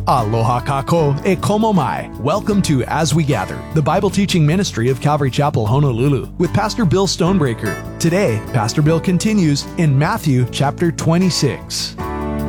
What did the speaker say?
Aloha kako e komo mai. Welcome to As We Gather, the Bible teaching ministry of Calvary Chapel, Honolulu, with Pastor Bill Stonebreaker. Today, Pastor Bill continues in Matthew chapter 26.